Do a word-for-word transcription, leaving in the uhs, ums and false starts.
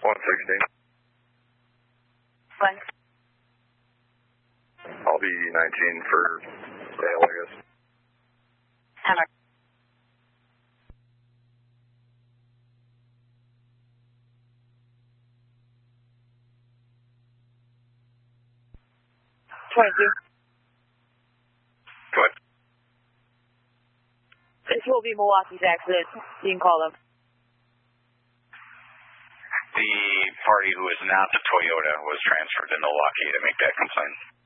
one sixteen. One. I'll be nineteen for Dale, I guess. Hammer. twenty-two. Go ahead. This will be Milwaukee's accident. You can call them. The party who is not the Toyota was transferred to Milwaukee to make that complaint.